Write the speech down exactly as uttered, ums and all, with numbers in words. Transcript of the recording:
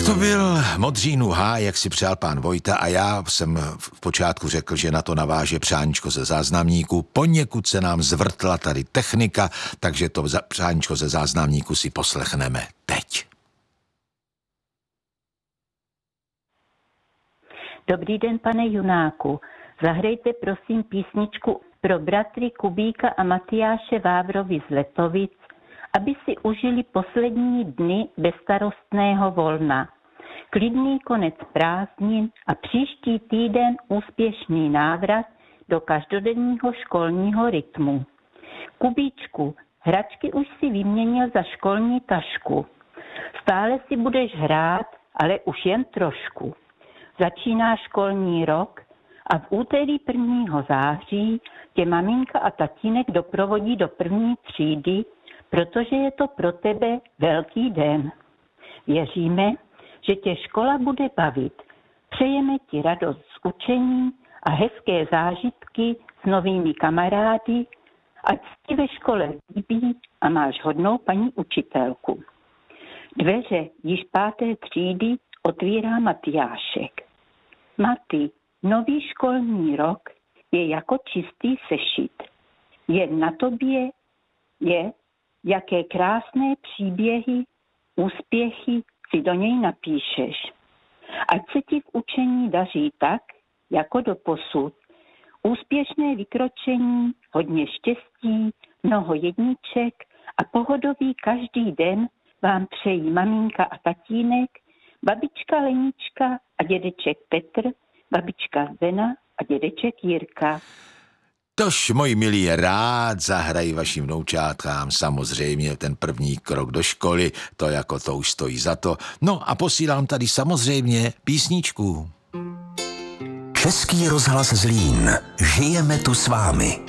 To byl Modřínu háj, jak si přál pán Vojta, a já jsem v počátku řekl, že na to naváže přáníčko ze záznamníku. Poněkud se nám zvrtla tady technika, takže to přáníčko ze záznamníku si poslechneme teď. Dobrý den, pane Junáku. Zahrajte prosím písničku pro bratry Kubíka a Matyáše Vávrovi z Letovic, aby si užili poslední dny bezstarostného volna. Klidný konec prázdnin a příští týden úspěšný návrat do každodenního školního rytmu. Kubíčku, hračky už si vyměnil za školní tašku. Stále si budeš hrát, ale už jen trošku. Začíná školní rok a v úterý prvního září tě maminka a tatínek doprovodí do první třídy, protože je to pro tebe velký den. Věříme, že tě škola bude bavit. Přejeme ti radost z učení a hezké zážitky s novými kamarády, ať ti ve škole líbí a máš hodnou paní učitelku. Dveře již páté třídy otvírá Matyášek. Maty, nový školní rok je jako čistý sešit. Jen na tobě je, jaké krásné příběhy, úspěchy si do něj napíšeš. Ať se ti v učení daří tak, jako doposud. Úspěšné vykročení, hodně štěstí, mnoho jedniček a pohodový každý den vám přejí maminka a tatínek, babička Lenička a dědeček Petr, babička Zdena a dědeček Jirka. Tož, moji milí, rád zahrají vašim vnoučátkám samozřejmě ten první krok do školy, to jako to už stojí za to. No a posílám tady samozřejmě písničku. Český rozhlas Zlín. Žijeme tu s vámi.